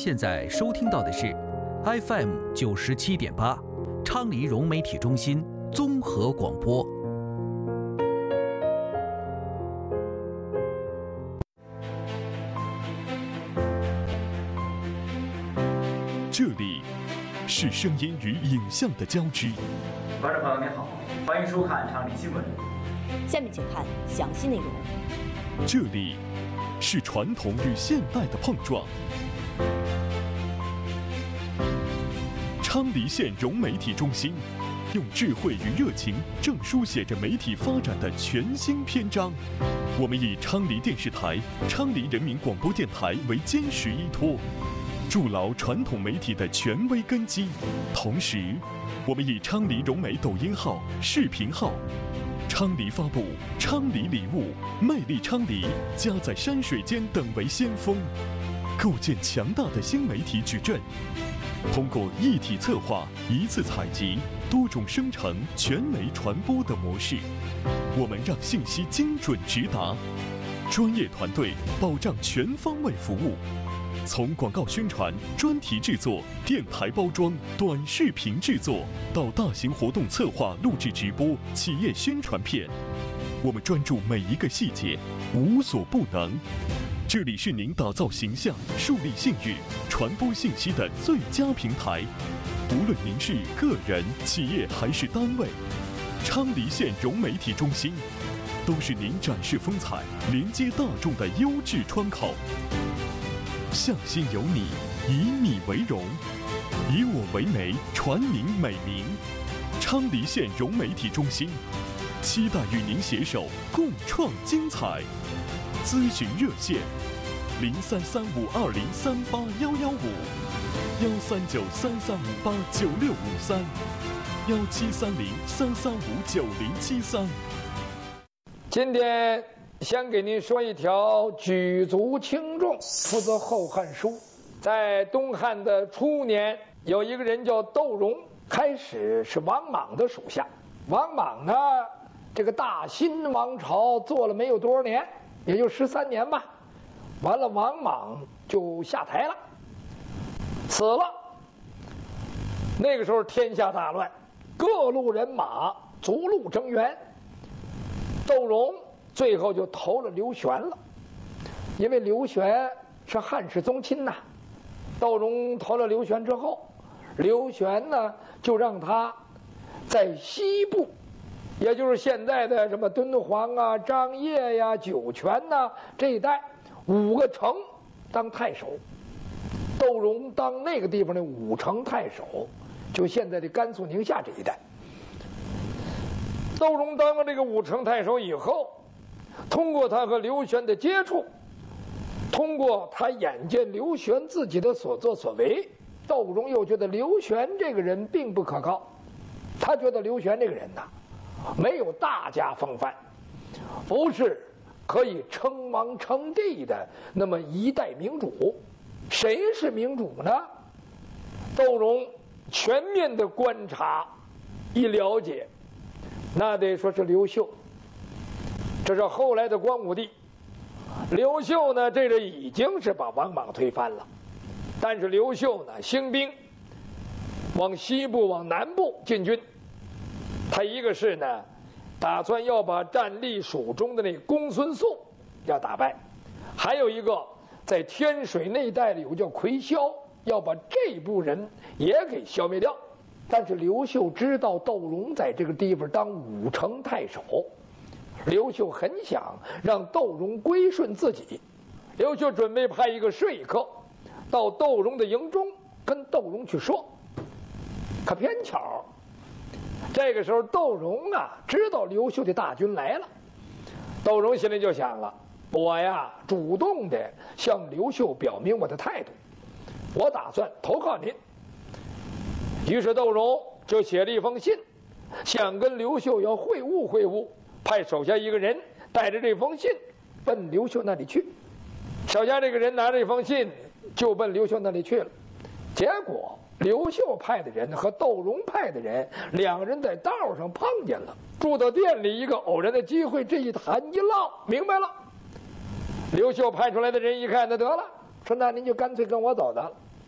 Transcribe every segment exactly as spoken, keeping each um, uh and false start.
现在收听到的是 F M 九十七点八，昌黎融媒体中心综合广播。 这里是声音与影像的交织。 观众朋友您好，欢迎收看昌黎新闻。 下面请看详细内容。 这里是传统与现代的碰撞。昌黎县融媒体中心用智慧与热情，正书写着媒体发展的全新篇章。我们以昌黎电视台、昌黎人民广播电台为坚实依托，筑牢传统媒体的权威根基。同时，我们以昌黎融媒抖音号、视频号、昌黎发布、昌黎礼物、魅力昌黎、家在山水间等为先锋，构建强大的新媒体矩阵。通过一体策划、一次采集、多种生成、全媒传播的模式，我们让信息精准直达，专业团队保障全方位服务。从广告宣传、专题制作、电台包装、短视频制作，到大型活动策划、录制直播、企业宣传片，我们专注每一个细节，无所不能。这里是您打造形象、树立信誉、传播信息的最佳平台。无论您是个人、企业还是单位，昌黎县融媒体中心都是您展示风采、连接大众的优质窗口。向心有你，以你为荣，以我为媒，传您美名。昌黎县融媒体中心期待与您携手共创精彩。咨询热线：零三三五二零三八幺幺五，幺三九三三五八九六五三，幺七三零三三五九零七三。 今天先给您说一条举足轻重，出自《后汉书》。在东汉的初年，有一个人叫窦融，开始是王莽的属下。王莽呢，这个大新王朝做了没有多少年，也就十三年吧。完了，王莽就下台了，死了。那个时候天下大乱，各路人马逐鹿征援。窦融最后就投了刘玄了，因为刘玄是汉室宗亲呐。窦融投了刘玄之后，刘玄呢就让他在西部，也就是现在的什么敦煌啊、张掖呀、酒泉呐这一带五个城当太守。窦融当那个地方的武城太守，就现在的甘肃宁夏这一带。窦融当了这个武城太守以后，通过他和刘玄的接触，通过他眼见刘玄自己的所作所为，窦融又觉得刘玄这个人并不可靠。他觉得刘玄这个人呐，没有大家风范，不是可以称王称帝的那么一代明主。谁是明主呢？窦融全面的观察一了解，那得说是刘秀。这是后来的光武帝。刘秀呢，这个已经是把王莽推翻了，但是刘秀呢，兴兵往西部、往南部进军。他一个是呢，打算要把战隶蜀中的那公孙述要打败，还有一个在天水那一带的有个叫魁霄，要把这部人也给消灭掉。但是刘秀知道窦融在这个地方当武城太守，刘秀很想让窦融归顺自己。刘秀准备派一个说客到窦融的营中跟窦融去说。可偏巧，这个时候窦融啊知道刘秀的大军来了，窦融心里就想了，我呀主动的向刘秀表明我的态度，我打算投靠您。于是窦融就写了一封信，想跟刘秀要会晤会晤，派手下一个人带着这封信奔刘秀那里去。手下这个人拿着这封信就奔刘秀那里去了。结果刘秀派的人和窦融派的人两个人在道上碰见了，住到店里，一个偶然的机会，这一谈一唠明白了。刘秀派出来的人一看，那得了，说那您就干脆跟我走得了。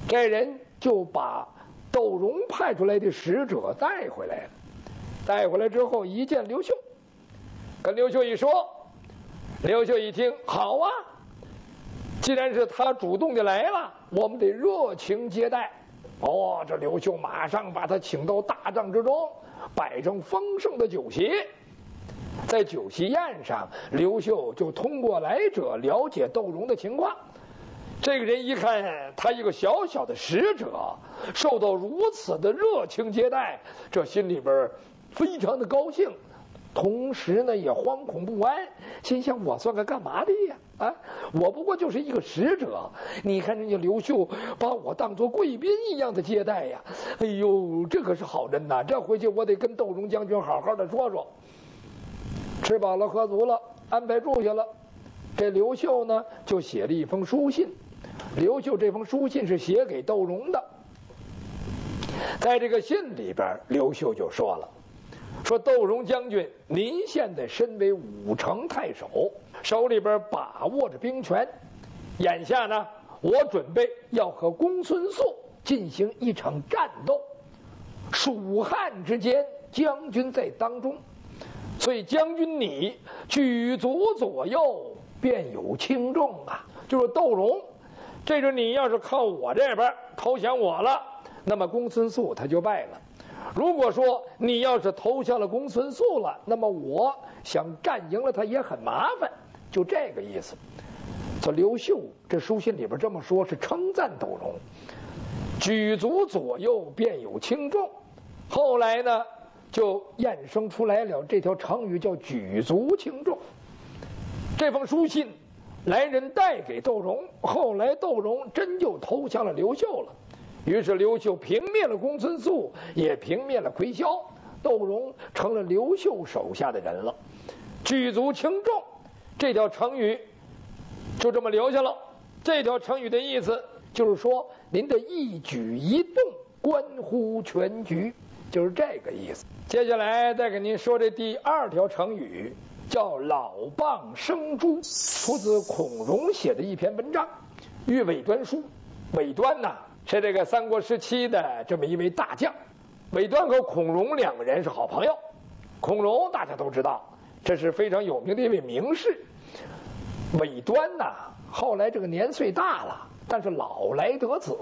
这人就把窦融派出来的使者带回来了。带回来之后，一见刘秀，跟刘秀一说，刘秀一听，好啊，既然是他主动的来了，我们得热情接待。哦，这刘秀马上把他请到大帐之中，摆成丰盛的酒席。在酒席宴上，刘秀就通过来者了解窦融的情况。这个人一看，他一个小小的使者受到如此的热情接待，这心里边非常的高兴，同时呢也惶恐不安，心想我算个干嘛的呀？啊，我不过就是一个使者，你看人家刘秀把我当作贵宾一样的接待呀！哎呦，这可是好人呐！这回去我得跟窦融将军好好的说说。吃饱了喝足了，安排住下了。这刘秀呢就写了一封书信。刘秀这封书信是写给窦融的。在这个信里边，刘秀就说了，说窦融将军，您现在身为武城太守，手里边把握着兵权，眼下呢，我准备要和公孙述进行一场战斗，蜀汉之间，将军在当中，所以将军你举足左右，便有轻重啊。就是窦融，这是你要是靠我这边投降我了，那么公孙述他就败了。如果说你要是投降了公孙述了，那么我想战赢了他也很麻烦，就这个意思。这刘秀这书信里边这么说，是称赞窦融，举足左右便有轻重。后来呢，就衍生出来了这条成语，叫举足轻重。这封书信来人带给窦融，后来窦融真就投降了刘秀了。于是刘秀平灭了公孙述，也平灭了魁霄，窦融成了刘秀手下的人了。举足轻重这条成语就这么留下了。这条成语的意思就是说，您的一举一动关乎全局，就是这个意思。接下来再给您说这第二条成语，叫老蚌生珠，出自孔融写的一篇文章《御韦端书》。韦端呐、啊是这个三国时期的这么一位大将，韦端和孔融两个人是好朋友。孔融大家都知道，这是非常有名的一位名士。韦端呐、啊，后来这个年岁大了，但是老来得子，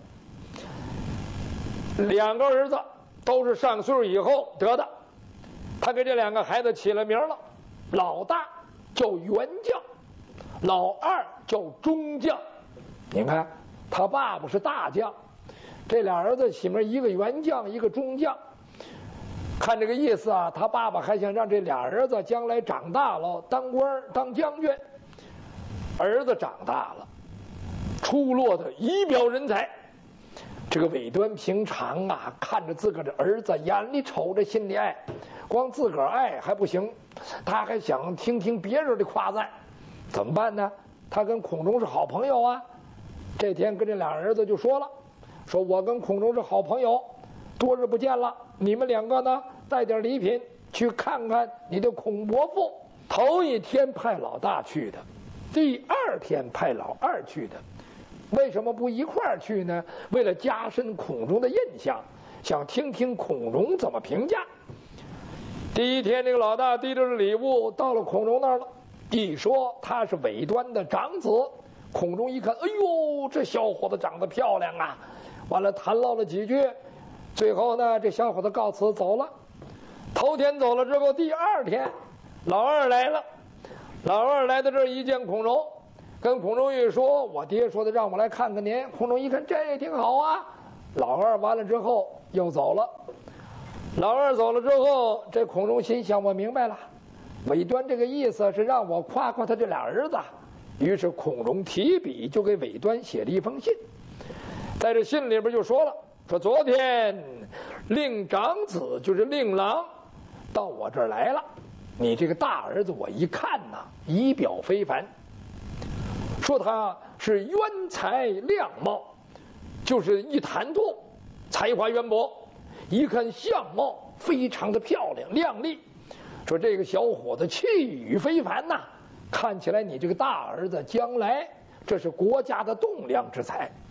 两个儿子都是上岁数以后得的。他给这两个孩子起了名了，老大叫元将，老二叫中将。你看。他爸爸是大将，这俩儿子起名，一个元将，一个中将。看这个意思啊，他爸爸还想让这俩儿子将来长大了当官当将军。儿子长大了，出落的仪表人才。这个韦端平常啊，看着自个儿的儿子，眼里瞅着心里爱，光自个儿爱还不行，他还想听听别人的夸赞。怎么办呢？他跟孔融是好朋友啊。这天跟这俩儿子就说了，说我跟孔融是好朋友，多日不见了，你们两个呢带点礼品去看看你的孔伯父。头一天派老大去的，第二天派老二去的，为什么不一块儿去呢？为了加深孔融的印象，想听听孔融怎么评价。第一天这个老大提着礼物到了孔融那儿了，一说他是韦端的长子。孔融一看，哎呦，这小伙子长得漂亮啊！完了，谈唠了几句，最后呢，这小伙子告辞走了。头天走了之后，第二天，老二来了。老二来到这儿一见孔融，跟孔融一说：“我爹说的让我来看看您。”孔融一看，这也挺好啊。老二完了之后又走了。老二走了之后，这孔融心想：我明白了，韦端这个意思是让我夸夸他这俩儿子。于是孔融提笔就给韦端写了一封信，在这信里边就说了，说昨天令长子就是令郎到我这儿来了，你这个大儿子我一看呐，仪表非凡，说他是渊才亮貌，就是一谈吐才华渊博，一看相貌非常的漂亮靓丽，说这个小伙子气宇非凡呐，看起来你这个大儿子将来这是国家的栋梁之才。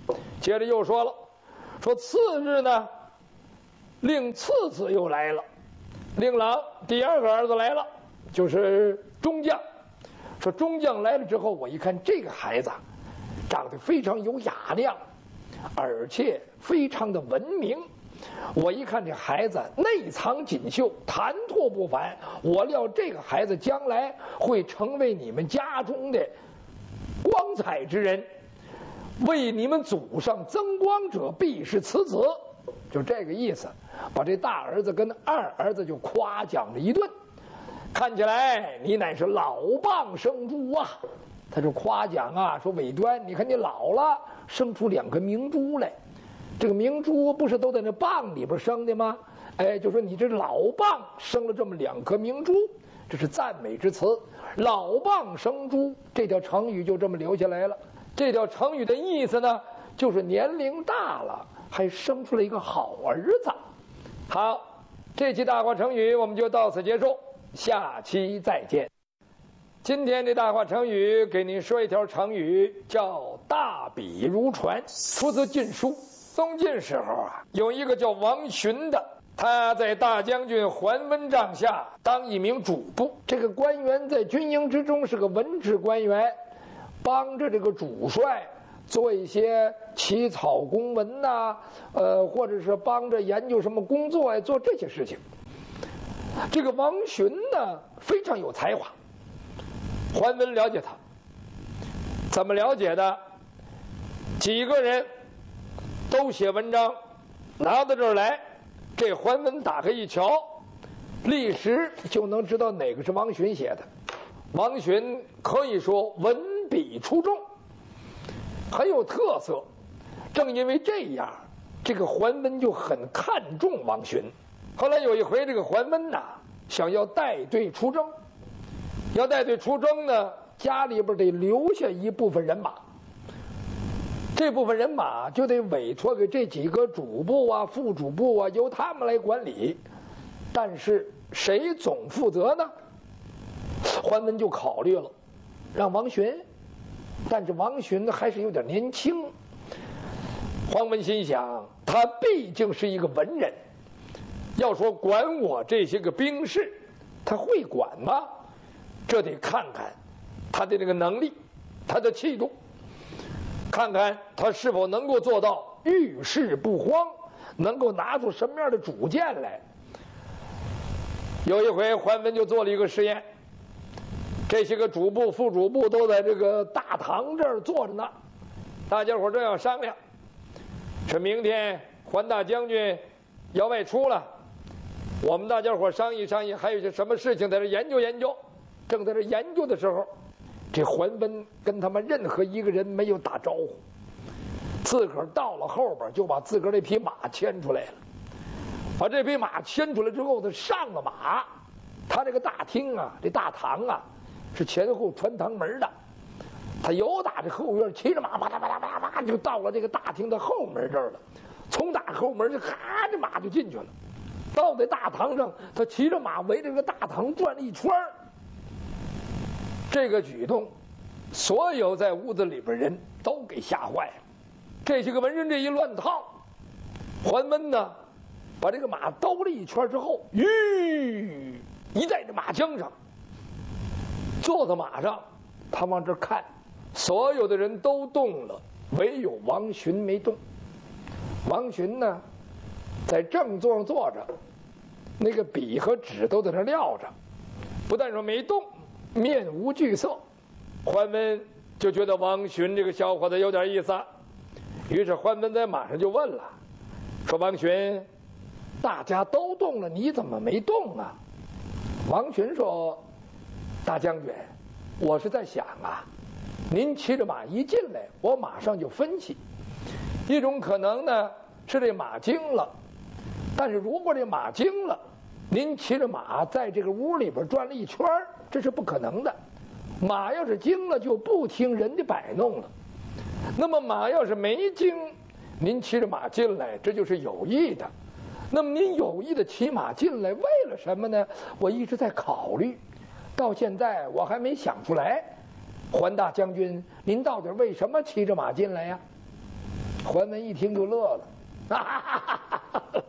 接着又说了，说次日呢，令次子又来了，令郎第二个儿子来了，就是中将。说中将来了之后，我一看这个孩子长得非常有雅量，而且非常的文明。我一看这孩子内藏锦绣，谈吐不凡，我料这个孩子将来会成为你们家中的光彩之人，为你们祖上增光者必是此子，就这个意思。把这大儿子跟二儿子就夸奖了一顿，看起来你乃是老蚌生珠啊。他就夸奖啊，说韦端，你看你老了，生出两颗明珠来。这个明珠不是都在那蚌里边生的吗？哎，就说你这老蚌生了这么两颗明珠，这是赞美之词。老蚌生珠这条成语就这么留下来了。这条成语的意思呢，就是年龄大了还生出了一个好儿子。好，这期大话成语我们就到此结束，下期再见。今天这大话成语给您说一条成语，叫大笔如椽，出自《晋书》。东晋时候啊，有一个叫王询的，他在大将军桓温帐下当一名主簿。这个官员在军营之中是个文职官员，帮着这个主帅做一些起草公文呐、啊，呃，或者是帮着研究什么工作呀，做这些事情。这个王询呢，非常有才华。桓温了解他，怎么了解的？几个人都写文章，拿到这儿来，这桓温打开一瞧，立时就能知道哪个是王询写的。王询可以说文笔出众，很有特色。正因为这样，这个桓温就很看重王询。后来有一回，这个桓温呐，想要带队出征。要带队出征呢，家里边得留下一部分人马，这部分人马就得委托给这几个主簿啊、副主簿啊，由他们来管理。但是谁总负责呢？桓温就考虑了，让王询。但是王询还是有点年轻。桓温心想，他毕竟是一个文人，要说管我这些个兵士，他会管吗？这得看看他的这个能力，他的气度，看看他是否能够做到遇事不慌，能够拿出什么样的主见来。有一回，桓温就做了一个实验，这些个主簿、副主簿都在这个大堂这儿坐着呢，大家伙正要商量，说明天桓大将军要外出了，我们大家伙商议商议，还有些什么事情在这研究研究。正在这研究的时候，这桓温跟他们任何一个人没有打招呼，自个儿到了后边就把自个儿那匹马牵出来了。把这匹马牵出来之后，他上了马。他这个大厅啊，这大堂啊，是前后穿堂门的。他由打这后院骑着马，啪嗒啪嗒啪嗒啪，就到了这个大厅的后门这儿了。从打后门就咔，这马就进去了。到这大堂上，他骑着马围着这个大堂转了一圈。这个举动，所有在屋子里边人都给吓坏了。这些个文人这一乱套，桓温呢，把这个马兜了一圈之后，吁，一在这马缰上，坐到马上，他往这看，所有的人都动了，唯有王询没动。王询呢，在正座上坐着，那个笔和纸都在那撂着，不但说没动，面无惧色。桓温就觉得王询这个小伙子有点意思，于是桓温在马上就问了，说王询，大家都动了，你怎么没动啊？王询说，大将军，我是在想啊，您骑着马一进来，我马上就分析，一种可能呢是这马惊了，但是如果这马惊了，您骑着马在这个屋里边转了一圈，这是不可能的。马要是惊了，就不听人的摆弄了。那么马要是没惊，您骑着马进来，这就是有意的。那么您有意的骑马进来，为了什么呢？我一直在考虑，到现在我还没想出来。桓大将军，您到底为什么骑着马进来呀？ 桓温一听就乐了，哈哈哈哈哈！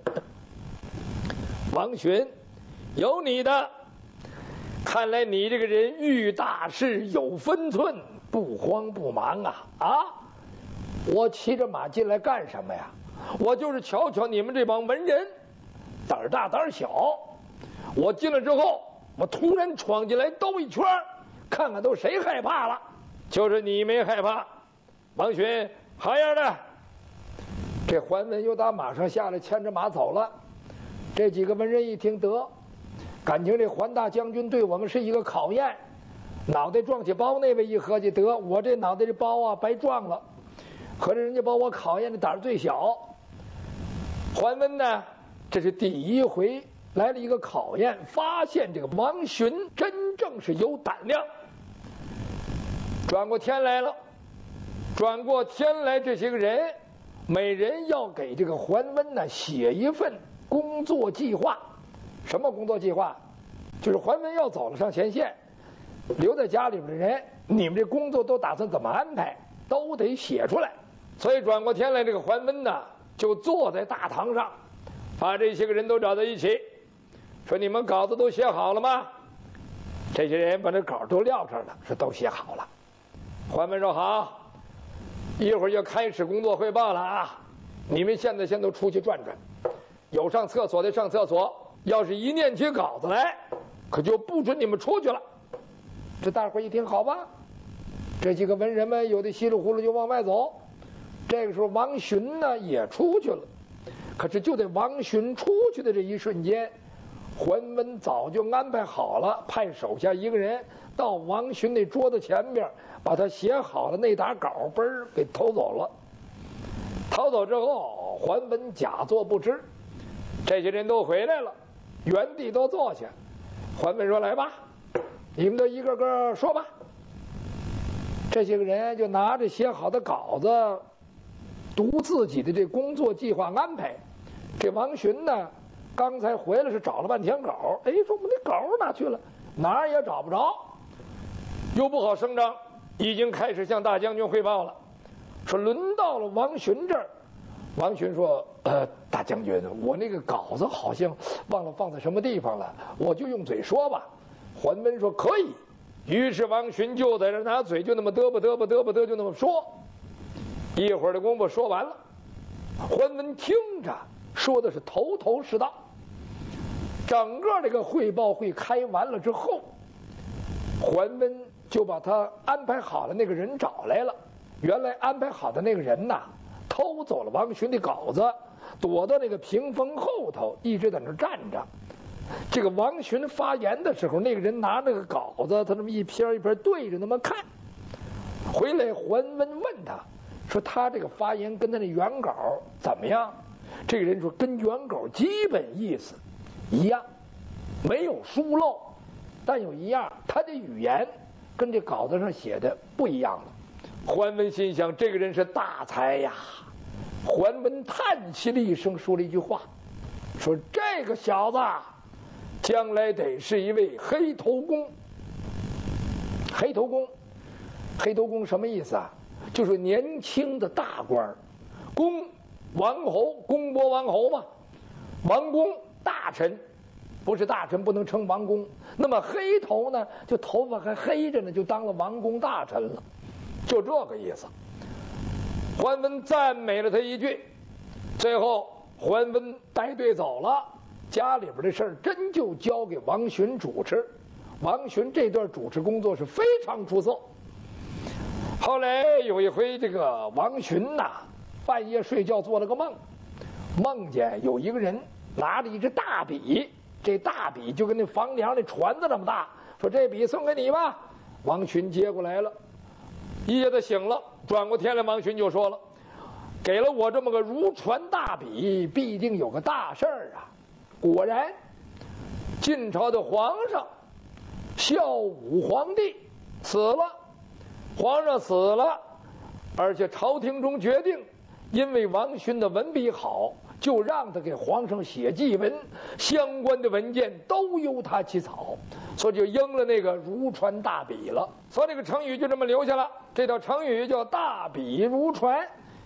王询，有你的，看来你这个人遇大事有分寸，不慌不忙啊！啊，我骑着马进来干什么呀？我就是瞧瞧你们这帮文人，胆儿大胆儿小。我进来之后，我突然闯进来兜一圈，看看都谁害怕了。就是你没害怕，王询，好样的！这桓温又打马上下来，牵着马走了。这几个文人一听得，感情这桓大将军对我们是一个考验。脑袋撞起包，那位一合计得，我这脑袋这包啊白撞了，合着人家把我考验的胆儿最小。桓温呢，这是第一回来了一个考验，发现这个王询真正是有胆量。转过天来了，转过天来，这些个人每人要给这个桓温呢写一份工作计划。什么工作计划？就是桓温要走了上前线，留在家里边的人，你们这工作都打算怎么安排，都得写出来。所以转过天来，这个桓温呢就坐在大堂上，把这些个人都找在一起，说：“你们稿子都写好了吗？”这些人把这稿都撂这儿了，说都写好了。桓温说：“好，一会儿就开始工作汇报了啊！你们现在先都出去转转，有上厕所的上厕所，要是一念起稿子来，可就不准你们出去了。”这大伙一听，好吧，这几个文人们有的稀里糊涂就往外走。这个时候，王询呢也出去了。可是就在王询出去的这一瞬间，桓温早就安排好了，派手下一个人到王询那桌子前面，把他写好了那沓稿本儿给偷走了。逃走之后，桓温假作不知，这些人都回来了，原地都坐下。桓温说：“来吧，你们都一个个说吧。”这些个人就拿着写好的稿子，读自己的这工作计划安排。这王询呢，刚才回来是找了半天稿，哎，说我们那稿哪去了？哪儿也找不着，又不好声张，已经开始向大将军汇报了。说轮到了王询这儿，王询说：“呃，大将军，我那个稿子好像忘了放在什么地方了，我就用嘴说吧。”桓温说：“可以。”于是王询就在这拿嘴就那么嘚吧嘚吧嘚吧嘚就那么说。一会儿的功夫说完了，桓温听着说的是头头是道。整个这个汇报会开完了之后，桓温就把他安排好了那个人找来了。原来安排好的那个人呐，偷走了王询的稿子，躲到那个屏风后头，一直在那站着。这个王询发言的时候，那个人拿那个稿子，他那么一篇一篇对着那么看。回来桓温问他说：“他这个发言跟他那原稿怎么样？”这个人说：“跟原稿基本意思一样，没有疏漏，但有一样，他的语言跟这稿子上写的不一样了。”桓温心想，这个人是大才呀。桓温叹息了一声，说了一句话，说：“这个小子将来得是一位黑头公。”黑头公，黑头公什么意思啊？就是年轻的大官，公王侯，公伯王侯嘛，王公大臣，不是大臣不能称王公。那么黑头呢，就头发还黑着呢，就当了王公大臣了，就这个意思。桓温赞美了他一句，最后桓温带队走了，家里边的事儿真就交给王询主持。王询这段主持工作是非常出色。后来有一回，这个王询呐，半夜睡觉做了个梦，梦见有一个人拿着一支大笔，这大笔就跟那房梁那船子那么大，说：“这笔送给你吧。”王询接过来了，一夜他醒了，转过天来，王询就说了：“给了我这么个如船大笔，必定有个大事儿啊！”果然，晋朝的皇上孝武皇帝死了。皇上死了，而且朝廷中决定，因为王询的文笔好，就让他给皇上写祭文，相关的文件都由他起草，所以就应了那个如传大笔了。所以这个成语就这么留下了。这条成语叫大笔如传，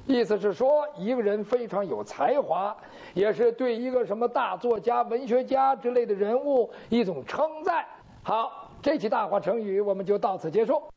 意思是说一个人非常有才华，也是对一个什么大作家、文学家之类的人物一种称赞。好，这期大话成语我们就到此结束。